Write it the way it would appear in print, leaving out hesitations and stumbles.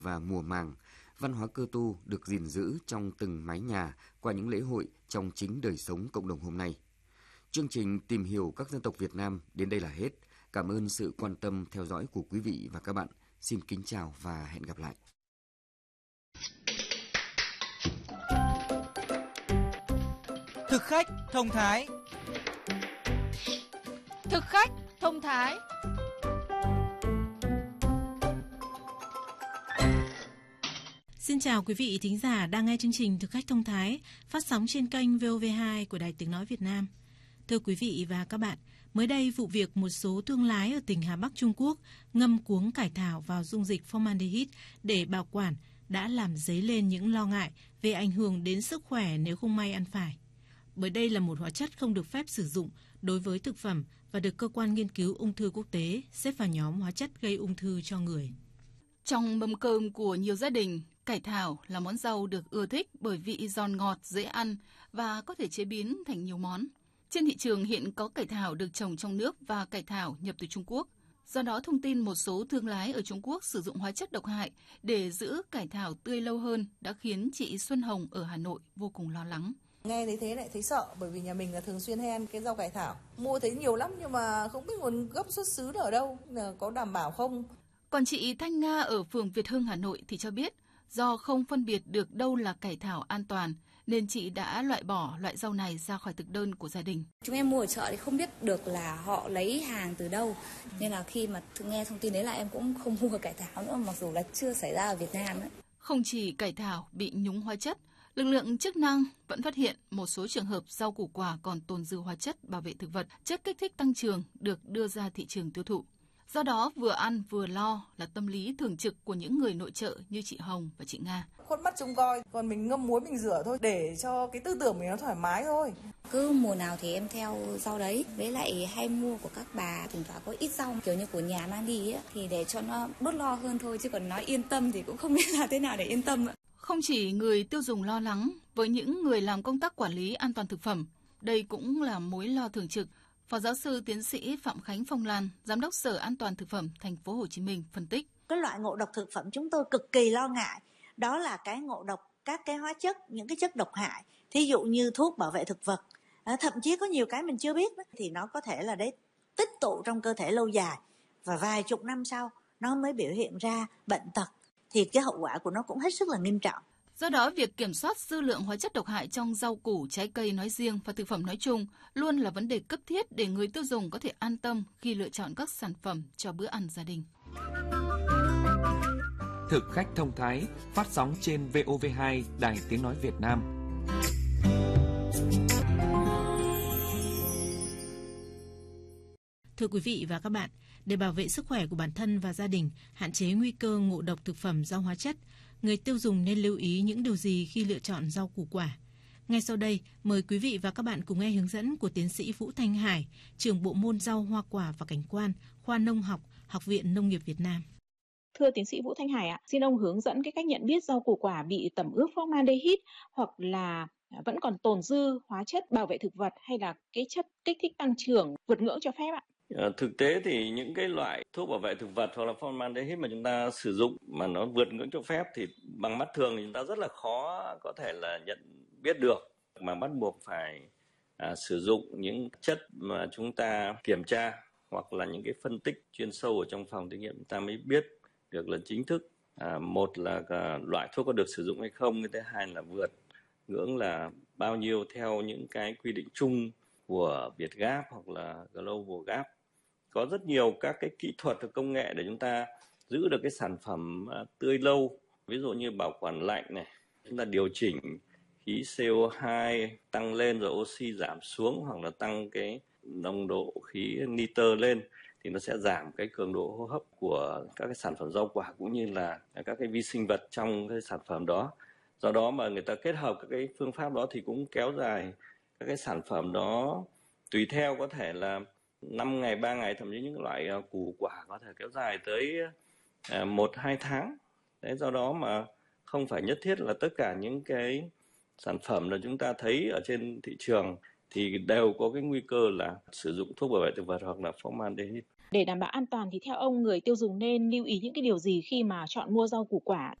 và mùa màng, văn hóa cơ tu được gìn giữ trong từng mái nhà qua những lễ hội trong chính đời sống cộng đồng hôm nay. Chương trình Tìm hiểu các dân tộc Việt Nam đến đây là hết. Cảm ơn sự quan tâm theo dõi của quý vị và các bạn. Xin kính chào và hẹn gặp lại. Thực khách thông thái. Thực khách thông thái. Xin chào quý vị thính giả đang nghe chương trình Thực khách thông thái phát sóng trên kênh VOV2 của Đài Tiếng nói Việt Nam. Thưa quý vị và các bạn, mới đây vụ việc một số thương lái ở tỉnh Hà Bắc Trung Quốc ngâm cuống cải thảo vào dung dịch formaldehyde để bảo quản đã làm dấy lên những lo ngại về ảnh hưởng đến sức khỏe nếu không may ăn phải. Bởi đây là một hóa chất không được phép sử dụng đối với thực phẩm và được Cơ quan Nghiên cứu Ung thư Quốc tế xếp vào nhóm hóa chất gây ung thư cho người. Trong mâm cơm của nhiều gia đình, cải thảo là món rau được ưa thích bởi vị giòn ngọt, dễ ăn và có thể chế biến thành nhiều món. Trên thị trường hiện có cải thảo được trồng trong nước và cải thảo nhập từ Trung Quốc. Do đó, thông tin một số thương lái ở Trung Quốc sử dụng hóa chất độc hại để giữ cải thảo tươi lâu hơn đã khiến chị Xuân Hồng ở Hà Nội vô cùng lo lắng. Nghe thấy thế lại thấy sợ, bởi vì nhà mình là thường xuyên hay ăn cái rau cải thảo. Mua thấy nhiều lắm nhưng mà không biết nguồn gốc xuất xứ ở đâu, có đảm bảo không. Còn chị Thanh Nga ở phường Việt Hưng, Hà Nội thì cho biết, do không phân biệt được đâu là cải thảo an toàn, nên chị đã loại bỏ loại rau này ra khỏi thực đơn của gia đình. Chúng em mua ở chợ thì không biết được là họ lấy hàng từ đâu, nên là khi mà nghe thông tin đấy là em cũng không mua cải thảo nữa, mặc dù là chưa xảy ra ở Việt Nam ấy. Không chỉ cải thảo bị nhúng hóa chất, lực lượng chức năng vẫn phát hiện một số trường hợp rau củ quả còn tồn dư hóa chất bảo vệ thực vật, chất kích thích tăng trưởng được đưa ra thị trường tiêu thụ. Do đó, vừa ăn vừa lo là tâm lý thường trực của những người nội trợ như chị Hồng và chị Nga. Khuất mắt trông coi, còn mình ngâm muối mình rửa thôi để cho cái tư tưởng mình nó thoải mái thôi. Cứ mùa nào thì em theo rau đấy, với lại hay mua của các bà, thỉnh thoảng có ít rau kiểu như của nhà mang đi ấy, thì để cho nó bớt lo hơn thôi, chứ còn nói yên tâm thì cũng không biết là thế nào để yên tâm. Không chỉ người tiêu dùng lo lắng, với những người làm công tác quản lý an toàn thực phẩm, đây cũng là mối lo thường trực. Phó giáo sư tiến sĩ Phạm Khánh Phong Lan, Giám đốc Sở An toàn thực phẩm Thành phố Hồ Chí Minh phân tích. Cái loại ngộ độc thực phẩm chúng tôi cực kỳ lo ngại, đó là cái ngộ độc các cái hóa chất, những cái chất độc hại, thí dụ như thuốc bảo vệ thực vật. Thậm chí có nhiều cái mình chưa biết thì nó có thể là đấy tích tụ trong cơ thể lâu dài và vài chục năm sau nó mới biểu hiện ra bệnh tật, thì cái hậu quả của nó cũng hết sức là nghiêm trọng. Do đó, việc kiểm soát dư lượng hóa chất độc hại trong rau củ, trái cây nói riêng và thực phẩm nói chung luôn là vấn đề cấp thiết để người tiêu dùng có thể an tâm khi lựa chọn các sản phẩm cho bữa ăn gia đình. Thực khách thông thái phát sóng trên VOV2 Đài Tiếng nói Việt Nam. Thưa quý vị và các bạn, để bảo vệ sức khỏe của bản thân và gia đình, hạn chế nguy cơ ngộ độc thực phẩm do hóa chất, người tiêu dùng nên lưu ý những điều gì khi lựa chọn rau củ quả? Ngay sau đây, mời quý vị và các bạn cùng nghe hướng dẫn của tiến sĩ Vũ Thanh Hải, trưởng bộ môn rau hoa quả và cảnh quan, khoa nông học, Học viện Nông nghiệp Việt Nam. Thưa tiến sĩ Vũ Thanh Hải ạ, xin ông hướng dẫn cái cách nhận biết rau củ quả bị tẩm ướp formaldehyde hoặc là vẫn còn tồn dư hóa chất bảo vệ thực vật hay là cái chất kích thích tăng trưởng vượt ngưỡng cho phép ạ? Thực tế thì những cái loại thuốc bảo vệ thực vật hoặc là formaldehyde mà chúng ta sử dụng mà nó vượt ngưỡng cho phép thì bằng mắt thường thì chúng ta rất là khó có thể là nhận biết được, mà bắt buộc phải sử dụng những chất mà chúng ta kiểm tra hoặc là những cái phân tích chuyên sâu ở trong phòng thí nghiệm chúng ta mới biết được là chính thức một là loại thuốc có được sử dụng hay không, cái thứ hai là vượt ngưỡng là bao nhiêu theo những cái quy định chung của Vietgap hoặc là Global Gap. Có rất nhiều các cái kỹ thuật và công nghệ để chúng ta giữ được cái sản phẩm tươi lâu, ví dụ như bảo quản lạnh này, chúng ta điều chỉnh khí CO2 tăng lên rồi oxy giảm xuống, hoặc là tăng cái nồng độ khí nitơ lên thì nó sẽ giảm cái cường độ hô hấp của các cái sản phẩm rau quả cũng như là các cái vi sinh vật trong cái sản phẩm đó. Do đó mà người ta kết hợp các cái phương pháp đó thì cũng kéo dài các cái sản phẩm đó, tùy theo có thể là 5 ngày, 3 ngày, thậm chí những loại củ quả có thể kéo dài tới 1-2 tháng. Đấy, do đó mà không phải nhất thiết là tất cả những cái sản phẩm mà chúng ta thấy ở trên thị trường thì đều có cái nguy cơ là sử dụng thuốc bảo vệ thực vật hoặc là formaldehyde. Để đảm bảo an toàn thì theo ông, người tiêu dùng nên lưu ý những cái điều gì khi mà chọn mua rau củ quả?